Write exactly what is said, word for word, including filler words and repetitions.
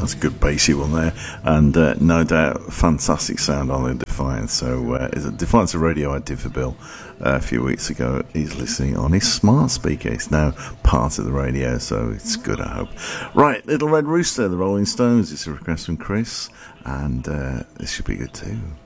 That's a good bassy one there, and uh, no doubt fantastic sound on the Defiance. So uh, is it Defiance, a radio I did for Bill uh, a few weeks ago. He's listening on his smart speaker. It's now part of the radio, so it's good, I hope. Right, Little Red Rooster, the Rolling Stones. It's a request from Chris, and uh, this should be good too.